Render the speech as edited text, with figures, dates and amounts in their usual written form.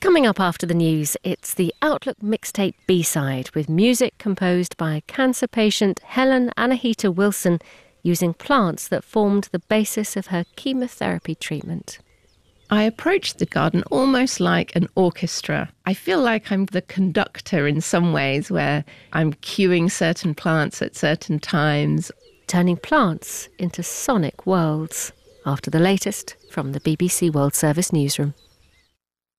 Coming up after the news, it's the Outlook Mixtape B-side with music composed by cancer patient Helen Anahita Wilson using plants that formed the basis of her chemotherapy treatment. I approached the garden almost like an orchestra. I feel like I'm the conductor in some ways, where I'm cueing certain plants at certain times. Turning plants into sonic worlds. After the latest from the BBC World Service newsroom.